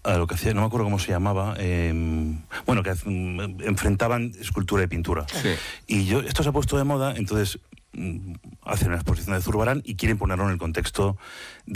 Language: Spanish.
a lo que hacía, no me acuerdo cómo se llamaba, bueno, que enfrentaban escultura y pintura. Sí. Y esto se ha puesto de moda, entonces hacen una exposición de Zurbarán y quieren ponerlo en el contexto